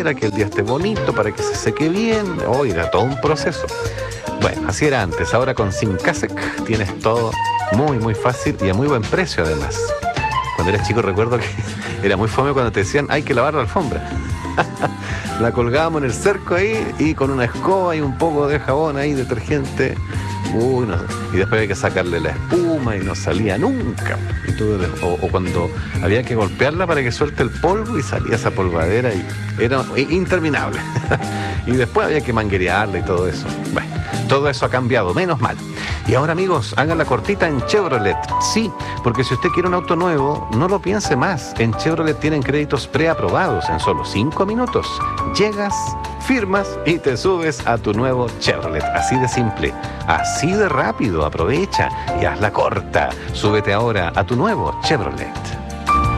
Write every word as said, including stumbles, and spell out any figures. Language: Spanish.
madera, que el día esté bonito para que se seque bien. Oh, era todo un proceso. Bueno, así era antes. Ahora con Sincasec tienes todo muy, muy fácil y a muy buen precio además. Cuando eras chico recuerdo que era muy fome cuando te decían hay que lavar la alfombra. La colgábamos en el cerco ahí y con una escoba y un poco de jabón ahí, detergente. Uy, no, y después había que sacarle la espuma y no salía nunca. Y tú, o, o cuando había que golpearla para que suelte el polvo y salía esa polvadera y era interminable. Y después había que manguerearla y todo eso. Bueno, todo eso ha cambiado, menos mal. Y ahora, amigos, hagan la cortita en Chevrolet. Sí, porque si usted quiere un auto nuevo, no lo piense más. En Chevrolet tienen créditos preaprobados en solo cinco minutos. Llegas, firmas y te subes a tu nuevo Chevrolet. Así de simple, así de rápido. Aprovecha y hazla corta. Súbete ahora a tu nuevo Chevrolet.